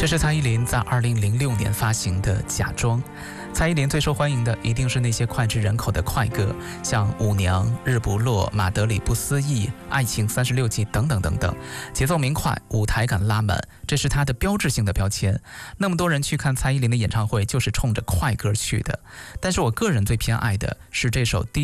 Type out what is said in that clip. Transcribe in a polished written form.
这是蔡依林在2006年发行的《假装》。蔡依林最受欢迎的一定是那些脍炙人口的快歌，像《舞娘》《日不落》《马德里不思议》《爱情36计》等等等等，节奏明快，舞台感拉满，这是她的标志性的标签。那么多人去看蔡依林的演唱会，就是冲着快歌去的。但是我个人最偏爱的是这首